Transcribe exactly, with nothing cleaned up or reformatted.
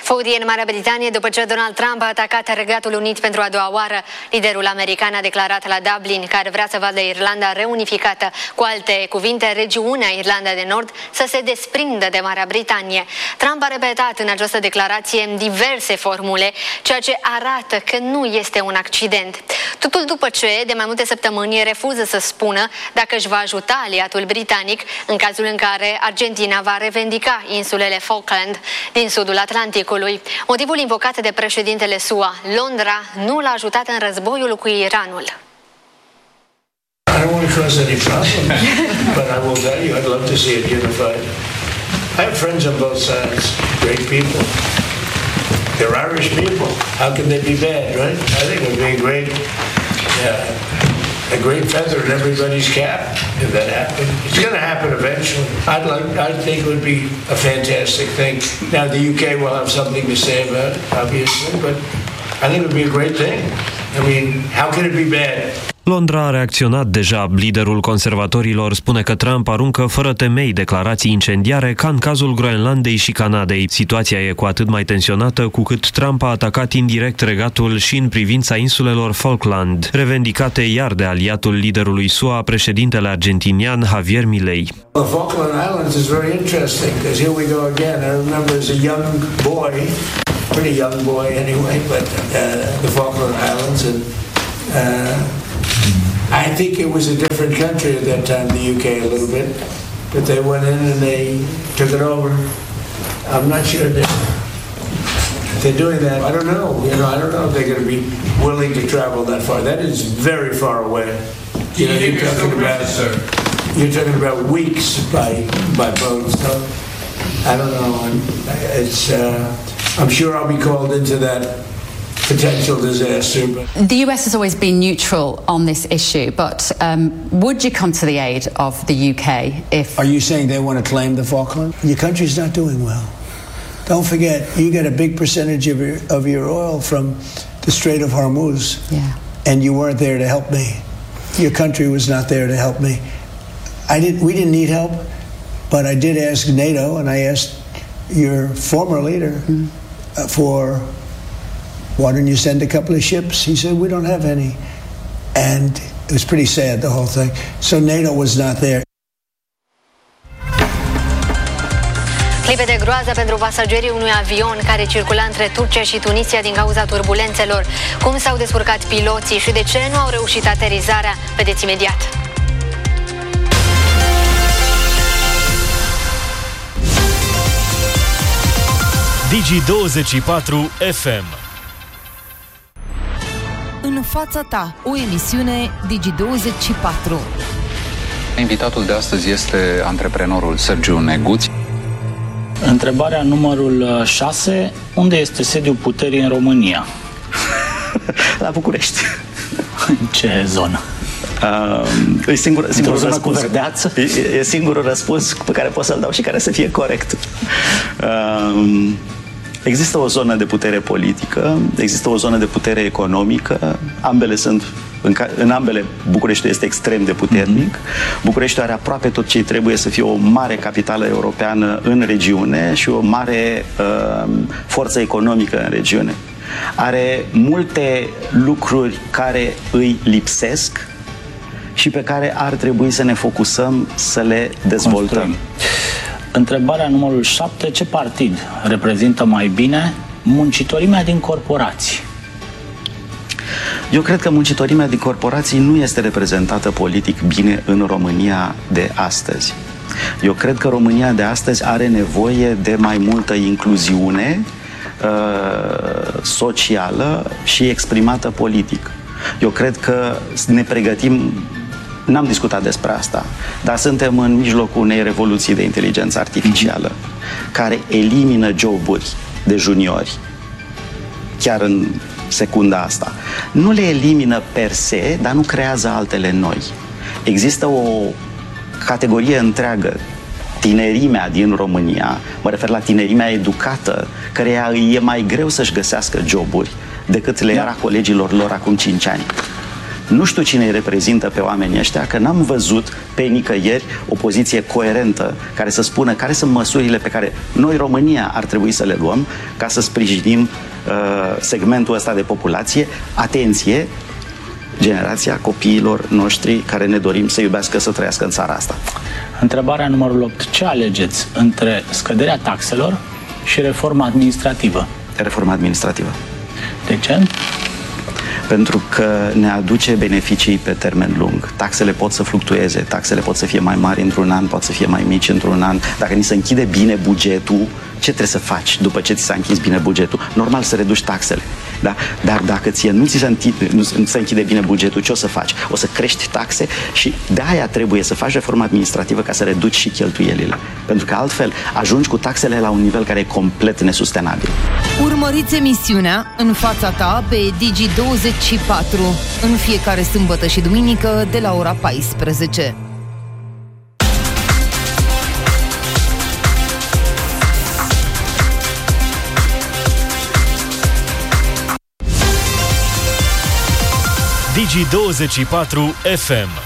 Foodie în Marea Britanie, după ce Donald Trump a atacat Regatul Unit pentru a doua oară. Liderul american a declarat la Dublin că ar vrea să vadă Irlanda reunificată. Cu alte cuvinte, regiunea Irlanda de Nord să se desprindă de Marea Britanie. Trump a repetat în această declarație diverse formule, ceea ce arată că nu este un accident. Totul după ce, de mai multe săptămâni, refuză să spună dacă își va ajuta aliatul britanic în cazul în care Argentina va revendica insulele Falkland din sudul Atlanticului. Motivul invocat de președintele S U A, Londra, nu l-a ajutat în războiul cu Iranul. I don't want to cause any problem, but I will tell you, I'd love to see it unified. I have friends on both sides, great people. They're Irish people. How can they be bad, right? I think it would be a great, uh, a great feather in everybody's cap if that happened. It's going to happen eventually. I'd like, I think it would be a fantastic thing. Now the U K will have something to say about it, obviously, but I think it would be a great thing. I mean, how can it be bad? Londra a reacționat deja. Liderul conservatorilor spune că Trump aruncă fără temei declarații incendiare ca în cazul Groenlandei și Canadei. Situația e cu atât mai tensionată cu cât Trump a atacat indirect regatul și în privința insulelor Falkland, revendicate iar de aliatul liderului S U A, președintele argentinian Javier Milei. The Falkland Islands is very interesting because here we go again. I remember as a young boy, pretty young boy anyway, but uh, the Falkland Islands and uh, I think it was a different country at that time, the U K a little bit, but they went in and they took it over. I'm not sure that they're doing that. I don't know. You know, I don't know if they're going to be willing to travel that far. That is very far away. You know, you're talking about you're talking about weeks by by boat. So I don't know. It's uh, I'm sure I'll be called into that potential disaster. But the U S has always been neutral on this issue, but um, would you come to the aid of the U K if... Are you saying they want to claim the Falklands? Your country's not doing well. Don't forget, you get a big percentage of your, of your oil from the Strait of Hormuz, yeah. and you weren't there to help me. Your country was not there to help me. I didn't. We didn't need help, but I did ask NATO, and I asked your former leader mm. uh, for... Why don't you send a couple of ships? He said, we don't have any. And it was pretty sad, the whole thing. So NATO was not there. Clipe de groază pentru pasagerii unui avion care circula între Turcia și Tunisia din cauza turbulențelor. Cum s-au descurcat piloții și de ce nu au reușit aterizarea? Vedeți imediat. Digi douăzeci și patru F M. În fața ta, o emisiune Digi douăzeci și patru. Invitatul de astăzi este antreprenorul Sergiu Neguț. Întrebarea numărul șase. Unde este sediul puterii în România? La București. În ce zonă? Uh, e singur, singurul zonă răspuns. Cu verdeață? E, e singurul răspuns pe care pot să-l dau și care să fie corect. Uh, Există o zonă de putere politică, există o zonă de putere economică, ambele sunt, în, ca, în ambele Bucureștiul este extrem de puternic. Mm-hmm. Bucureștiul are aproape tot ce trebuie să fie o mare capitală europeană în regiune și o mare uh, forță economică în regiune. Are multe lucruri care îi lipsesc și pe care ar trebui să ne focusăm să le dezvoltăm. Construim. Întrebarea numărul șapte. Ce partid reprezintă mai bine muncitorimea din corporații? Eu cred că muncitorimea din corporații nu este reprezentată politic bine în România de astăzi. Eu cred că România de astăzi are nevoie de mai multă incluziune uh, socială și exprimată politic. Eu cred că ne pregătim. N-am discutat despre asta, dar suntem în mijlocul unei revoluții de inteligență artificială mm-hmm. care elimină joburi de juniori chiar în secunda asta. Nu le elimină per se, dar nu creează altele noi. Există o categorie întreagă, tinerimea din România, mă refer la tinerimea educată, căreia îi e mai greu să-și găsească joburi decât le era colegilor lor acum cinci ani. Nu știu cine îi reprezintă pe oamenii ăștia, că n-am văzut pe nicăieri o poziție coerentă care să spună care sunt măsurile pe care noi, România, ar trebui să le luăm ca să sprijinim uh, segmentul ăsta de populație. Atenție, generația copiilor noștri care ne dorim să iubească, să trăiască în țara asta. Întrebarea numărul opt. Ce alegeți între scăderea taxelor și reforma administrativă? Reforma administrativă. De ce? Pentru că ne aduce beneficii pe termen lung. Taxele pot să fluctueze, taxele pot să fie mai mari într-un an, pot să fie mai mici într-un an. Dacă ni se închide bine bugetul, ce trebuie să faci după ce ți s-a închis bine bugetul? Normal să reduci taxele. Da? Dar dacă ție nu ți se închide, nu se închide bine bugetul, ce o să faci? O să crești taxe și de-aia trebuie să faci reforma administrativă ca să reduci și cheltuielile. Pentru că altfel ajungi cu taxele la un nivel care e complet nesustenabil. Urmăriți emisiunea În fața ta pe Digi douăzeci și patru în fiecare sâmbătă și duminică de la ora paisprezece. Digi douăzeci și patru F M.